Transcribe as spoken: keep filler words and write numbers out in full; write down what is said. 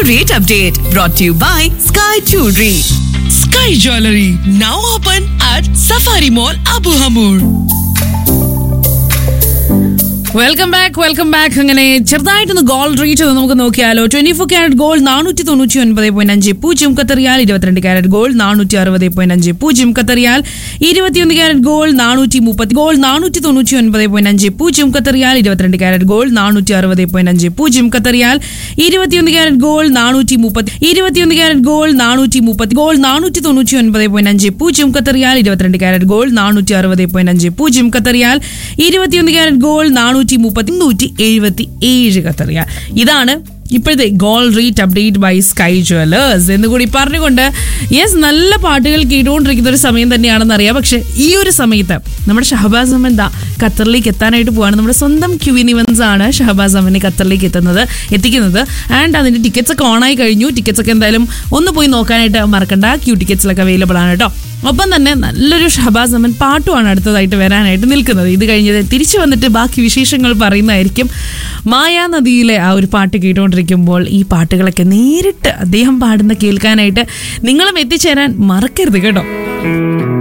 rate update brought to you by Sky Jewelry. Sky Jewelry now open at Safari Mall, Abu Hamur. Welcome back welcome back അങ്ങനെ ചെറുതായിട്ടൊന്ന് gold rate നമുക്ക് നോക്കിയാലോ. Twenty four carat gold നാനൂറ്റി തൊണ്ണൂറ്റി ഒൻപത് point അഞ്ച് പൂജ്യം ഖത്തറിയാൽ. ഇരുപത്തിരണ്ട് ക്യാരറ്റ് ഗോൾഡ് നാനൂറ്റി അറുപത് പോയിന്റ് അഞ്ച് പൂജ്യം ഖത്തറിയാൽ. ഇരുപത്തിയൊന്ന് ക്യാരറ്റ് ഗോൾഡ് നാനൂറ്റി മുപ്പത്തി ഗോൾഡ് നാനൂറ്റി തൊണ്ണൂറ്റി ഒൻപത് പോയിന്റ് അഞ്ച് പൂജ്യം ഖത്തറിയാൽ. ഇരുപത്തിരണ്ട് ക്യാരറ്റ് ഗോൾഡ് നാനൂറ്റി അറുപത് പോയിന്റ് അഞ്ച് പൂജ്യം ഖത്തറിയാൽ. ഇരുപത്തിയൊന്ന് ക്യാരറ്റ് ഗോൾഡ് നാനൂറ്റി മുപ്പത്തി ഇരുപത്തിയൊന്ന് ക്യാരറ്റ് ഗോൾഡ് നാനൂറ്റി മുപ്പത്തി ഗോൾഡ് നാനൂറ്റി തൊണ്ണൂറ്റി ഒൻപത് പോയിന്റ് അഞ്ച് പൂജ്യം ഖത്തറിയാൽ. ഇരുപത്തിരണ്ട് ക്യാരറ്റ് ഗോൾഡ് നാനൂറ്റി അറുപത് പോയിന്റ് അഞ്ച് പൂജ്യം ഖത്തറിയാൽ. ഇരുപത്തിയൊന്ന് ക്യാരറ്റ് ഗോൾഡ് നാനൂറ്റി മുപ്പത്തി നൂറ്റി എഴുപത്തി ഏഴ് ഖത്തറിയാൽ. ഇതാണ് ഇപ്പോഴത്തെ gold rate update by sky jewellers എന്ന് കൂടി പറഞ്ഞുകൊണ്ട് യെസ്, നല്ല പാട്ടുകൾ കേട്ടുകൊണ്ടിരിക്കുന്ന ഒരു സമയം തന്നെയാണെന്ന് അറിയാം. പക്ഷെ ഈ ഒരു സമയത്ത് നമ്മുടെ ഷഹബാസ് അമൻ ദാ ഖത്തറിലേക്ക് എത്താനായിട്ട് പോവാണ്. നമ്മുടെ സ്വന്തം ക്യൂവിൻ ഇവൻസ് ആണ് ഷഹബാസ് അമനെ ഖത്തറിലേക്ക് എത്തുന്നത് എത്തിക്കുന്നത് ആൻഡ് അതിന്റെ ടിക്കറ്റ്സ് ഒക്കെ ഓണായി കഴിഞ്ഞു. ടിക്കറ്റ്സ് ഒക്കെ എന്തായാലും ഒന്ന് പോയി നോക്കാനായിട്ട് മറക്കണ്ട. ക്യൂ ടിക്കറ്റ്സിലൊക്കെ അവൈലബിൾ ആണ് കേട്ടോ. ഒപ്പം തന്നെ നല്ലൊരു ഷഹബാസ് അമൻ പാട്ടുമാണ് അടുത്തതായിട്ട് വരാനായിട്ട് നിൽക്കുന്നത്. ഇത് കഴിഞ്ഞത് തിരിച്ചു വന്നിട്ട് ബാക്കി വിശേഷങ്ങൾ പറയുന്നതായിരിക്കും. മായാനദിയിലെ ആ ഒരു പാട്ട് കേട്ടുകൊണ്ടിരിക്കുമ്പോൾ ഈ പാട്ടുകളൊക്കെ നേരിട്ട് അദ്ദേഹം പാടുന്ന കേൾക്കാനായിട്ട് നിങ്ങളും എത്തിച്ചേരാൻ മറക്കരുത് കേട്ടോ.